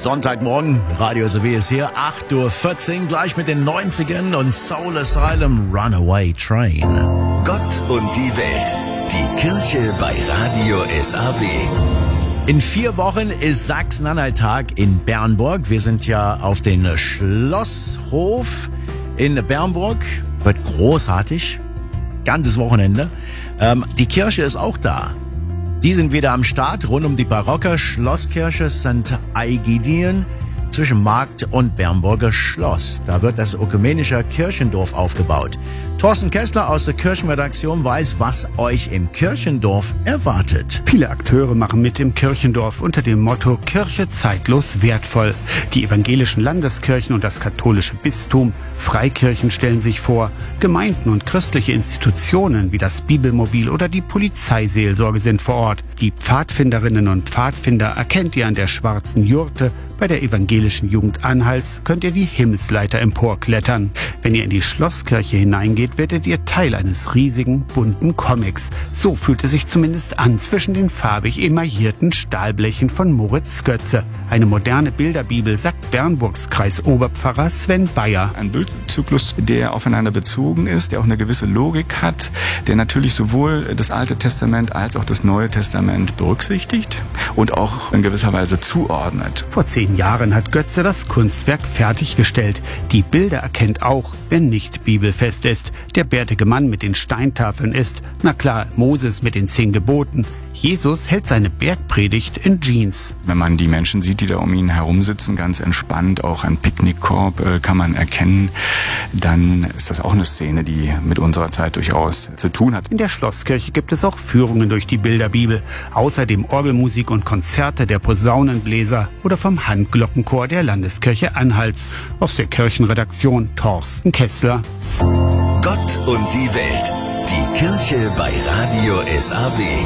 Sonntagmorgen, Radio SAW ist hier, 8:14 Uhr, gleich mit den 90ern und Soul Asylum Runaway Train. Gott und die Welt, die Kirche bei Radio SAW. In 4 Wochen ist Sachsen-Anhalt-Tag in Bernburg. Wir sind ja auf den Schlosshof in Bernburg. Wird großartig. Ganzes Wochenende. Die Kirche ist auch da. Die sind wieder am Start rund um die barocke Schlosskirche St. Aegidien zwischen Markt und Bernburger Schloss. Da wird das ökumenische Kirchendorf aufgebaut. Thorsten Kessler aus der Kirchenredaktion weiß, was euch im Kirchendorf erwartet. Viele Akteure machen mit im Kirchendorf unter dem Motto Kirche zeitlos wertvoll. Die evangelischen Landeskirchen und das katholische Bistum, Freikirchen stellen sich vor, Gemeinden und christliche Institutionen wie das Bibelmobil oder die Polizeiseelsorge sind vor Ort. Die Pfadfinderinnen und Pfadfinder erkennt ihr an der schwarzen Jurte. Bei der evangelischen Jugend Anhalts könnt ihr die Himmelsleiter emporklettern. Wenn ihr in die Schlosskirche hineingeht, werdet ihr Teil eines riesigen, bunten Comics. So fühlt es sich zumindest an zwischen den farbig emaillierten Stahlblechen von Moritz Götze. Eine moderne Bilderbibel, sagt Bernburgs Kreisoberpfarrer Sven Bayer. Ein Bildzyklus, der aufeinander bezogen ist, der auch eine gewisse Logik hat, der natürlich sowohl das Alte Testament als auch das Neue Testament berücksichtigt und auch in gewisser Weise zuordnet. Vor 10 Jahren hat Götze das Kunstwerk fertiggestellt. Die Bilder erkennt auch, wer nicht bibelfest ist. Der bärtige Mann mit den Steintafeln ist, na klar, Moses mit den 10 Geboten. Jesus hält seine Bergpredigt in Jeans. Wenn man die Menschen sieht, die da um ihn herum sitzen, ganz entspannt, auch ein Picknickkorb kann man erkennen, dann ist das auch eine Szene, die mit unserer Zeit durchaus zu tun hat. In der Schlosskirche gibt es auch Führungen durch die Bilderbibel. Außerdem Orgelmusik und Konzerte der Posaunenbläser oder vom Handglockenchor der Landeskirche Anhalts. Aus der Kirchenredaktion Thorsten Kessler. Gott und die Welt, die Kirche bei Radio SAW.